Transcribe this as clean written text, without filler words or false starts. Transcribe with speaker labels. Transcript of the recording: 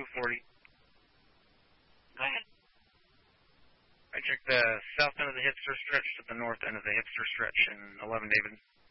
Speaker 1: 240.
Speaker 2: Go ahead.
Speaker 1: I checked the south end of the hipster stretch to the north end of the hipster stretch in 11 David.